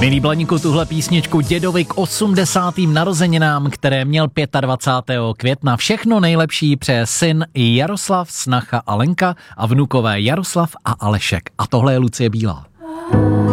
Milí Blaníku, tuhle písničku dědovi k 80. narozeninám, které měl 25. května. Všechno nejlepší přeje syn Jaroslav, snacha Alenka a vnukové Jaroslav a Alešek. A tohle je Lucie Bílá.